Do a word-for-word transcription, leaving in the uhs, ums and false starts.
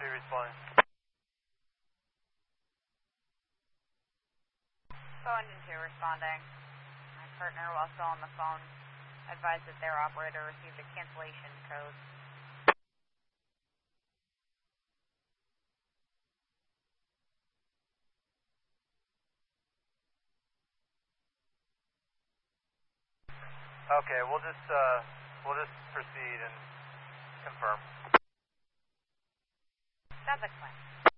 three responding. Phone engine two responding. My partner, while still on the phone, advised that their operator received a cancellation code. Okay, we'll just uh, we'll just proceed and confirm. That's excellent.